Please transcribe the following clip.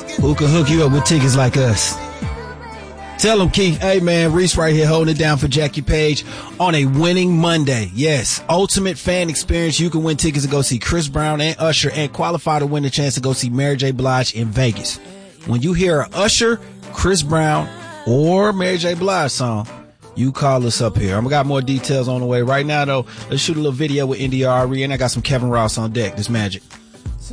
Who can hook you up with tickets like us? Tell them, Keith. Hey, man, Reese right here holding it down for Jackie Page on a winning Monday. Yes, ultimate fan experience. You can win tickets to go see Chris Brown and Usher and qualify to win the chance to go see Mary J. Blige in Vegas. When you hear a Usher, Chris Brown, or Mary J. Blige song, you call us up here. I got more details on the way. Right now, though, let's shoot a little video with NDRE, and I got some Kevin Ross on deck. This Magic.